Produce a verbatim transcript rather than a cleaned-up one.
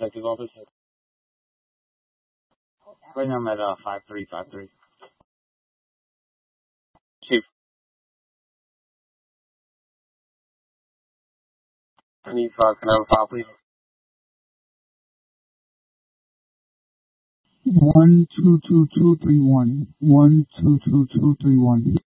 Detective Office. Right now I'm at uh, five three five three. Chief. I need uh, can I have a file, please? One two two two three one. One two two two three one.